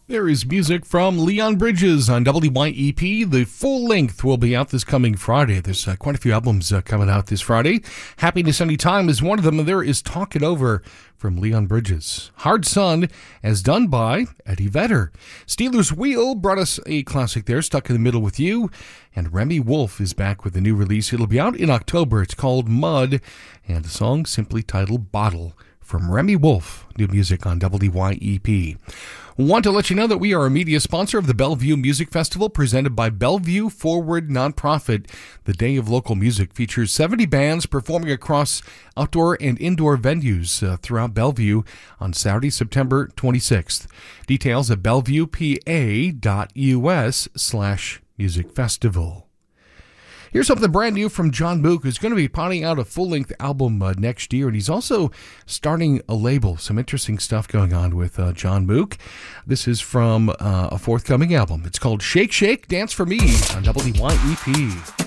There is music from Leon Bridges on WYEP. The full length will be out this coming Friday. There's quite a few albums coming out this Friday. Happiness Anytime is one of them, and there is Talk It Over from Leon Bridges. Hard Sun, as done by Eddie Vedder. Steelers Wheel brought us a classic there, Stuck in the Middle with You. And Remi Wolf is back with a new release. It'll be out in October. It's called Mud, and the song simply titled Bottle. From Remi Wolf, new music on WYEP. Want to let you know that we are a media sponsor of the Bellevue Music Festival presented by Bellevue Forward Nonprofit. The Day of Local Music features 70 bands performing across outdoor and indoor venues throughout Bellevue on Saturday, September 26th. Details at bellevuepa.us/music festival. Here's something brand new from John Mook, who's going to be putting out a full-length album next year, and he's also starting a label. Some interesting stuff going on with John Mook. This is from a forthcoming album. It's called Shake Shake, Dance for Me on WYEP.